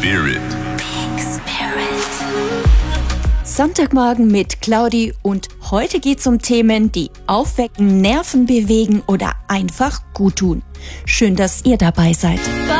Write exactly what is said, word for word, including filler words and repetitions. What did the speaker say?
Spirit. Sonntagmorgen mit Claudi und heute geht's um Themen, die aufwecken, Nerven bewegen oder einfach gut tun. Schön, dass ihr dabei seid.